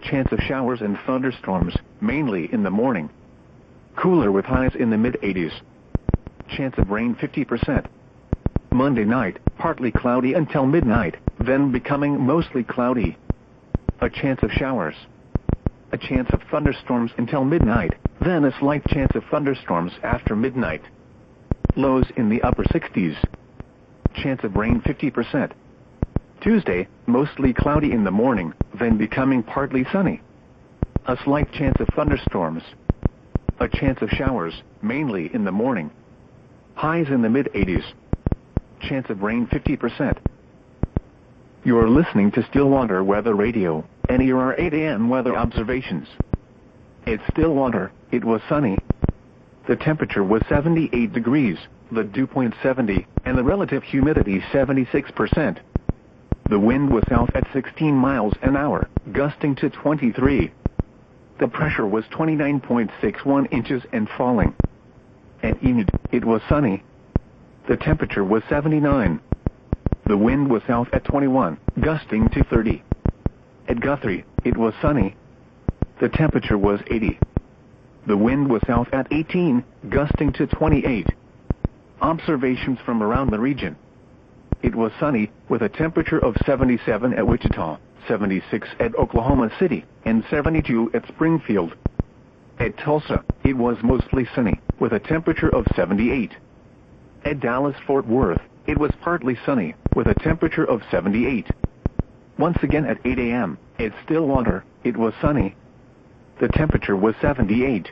chance of showers and thunderstorms, mainly in the morning. Cooler with highs in the mid-80s. Chance of rain 50%. Monday night, partly cloudy until midnight, then becoming mostly cloudy. A chance of showers. A chance of thunderstorms until midnight, then a slight chance of thunderstorms after midnight. Lows in the upper 60s. Chance of rain 50%. Tuesday, mostly cloudy in the morning, then becoming partly sunny. A slight chance of thunderstorms. A chance of showers, mainly in the morning. Highs in the mid-80s. Chance of rain 50%. You are listening to Stillwater Weather Radio, and here are 8 a.m. weather observations. At Stillwater, it was sunny. The temperature was 78 degrees, the dew point 70, and the relative humidity 76%. The wind was south at 16 miles an hour, gusting to 23. The pressure was 29.61 inches and falling. At Enid, it was sunny. The temperature was 79. The wind was south at 21, gusting to 30. At Guthrie, it was sunny. The temperature was 80. The wind was south at 18, gusting to 28. Observations from around the region. It was sunny, with a temperature of 77 at Wichita, 76 at Oklahoma City, and 72 at Springfield. At Tulsa, it was mostly sunny, with a temperature of 78. At Dallas-Fort Worth, it was partly sunny, with a temperature of 78. Once again at 8 a.m., at Stillwater, it was sunny. The temperature was 78.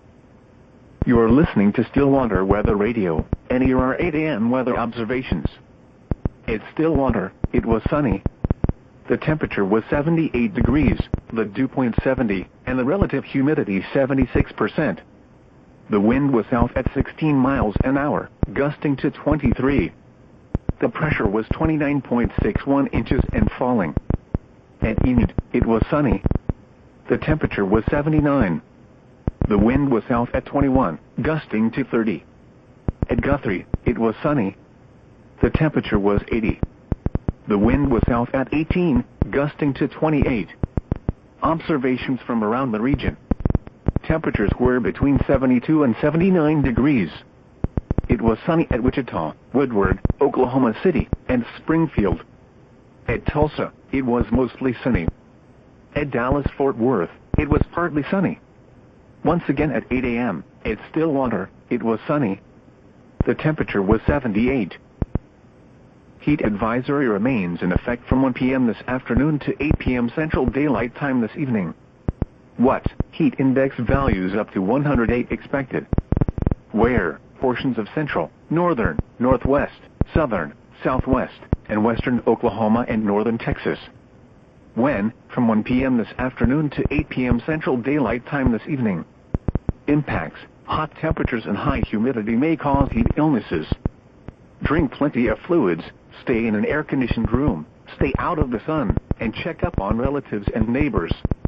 You are listening to Stillwater Weather Radio, and here are 8 a.m. weather observations. At Stillwater, it was sunny. The temperature was 78 degrees, the dew point 70, and the relative humidity 76%. The wind was south at 16 miles an hour, gusting to 23. The pressure was 29.61 inches and falling. At Enid, it was sunny. The temperature was 79. The wind was south at 21, gusting to 30. At Guthrie, it was sunny. The temperature was 80. The wind was south at 18, gusting to 28. Observations from around the region. Temperatures were between 72 and 79 degrees. It was sunny at Wichita, Woodward, Oklahoma City, and Springfield. At Tulsa, it was mostly sunny. At Dallas-Fort Worth, it was partly sunny. Once again at 8 a.m., at Stillwater, it was sunny. The temperature was 78. Heat advisory remains in effect from 1 p.m. this afternoon to 8 p.m. Central Daylight Time this evening. What? Heat index values up to 108 expected. Where? Portions of central, northern, northwest, southern, southwest, and western Oklahoma and northern Texas. When? From 1 p.m. this afternoon to 8 p.m. Central Daylight Time this evening. Impacts. Hot temperatures and high humidity may cause heat illnesses. Drink plenty of fluids, stay in an air-conditioned room, stay out of the sun, and check up on relatives and neighbors.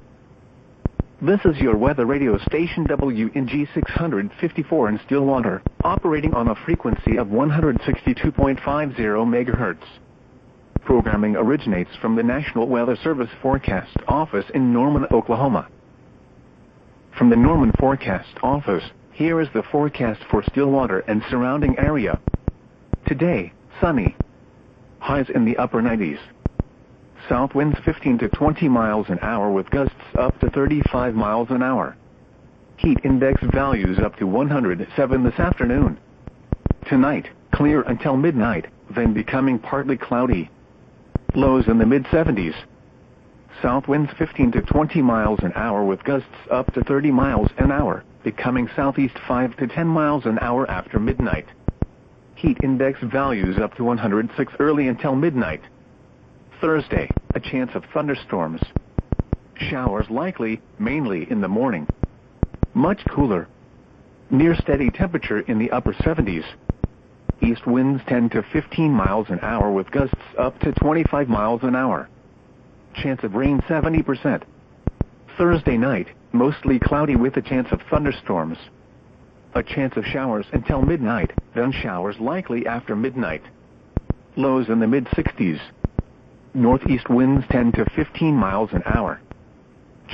This is your weather radio station WNG 654 in Stillwater, operating on a frequency of 162.50 MHz. Programming originates from the National Weather Service Forecast Office in Norman, Oklahoma. From the Norman Forecast Office, here is the forecast for Stillwater and surrounding area. Today, sunny. Highs in the upper 90s. South winds 15 to 20 miles an hour with gusts up to 35 miles an hour. Heat index values up to 107 this afternoon. Tonight, clear until midnight, then becoming partly cloudy. Lows in the mid-70s. South winds 15 to 20 miles an hour with gusts up to 30 miles an hour, becoming southeast 5 to 10 miles an hour after midnight. Heat index values up to 106 early until midnight. Thursday, a chance of thunderstorms. Showers likely, mainly in the morning. Much cooler. Near steady temperature in the upper 70s. East winds 10 to 15 miles an hour with gusts up to 25 miles an hour. Chance of rain 70%. Thursday night, mostly cloudy with a chance of thunderstorms. A chance of showers until midnight, then showers likely after midnight. Lows in the mid-60s. Northeast winds 10 to 15 miles an hour.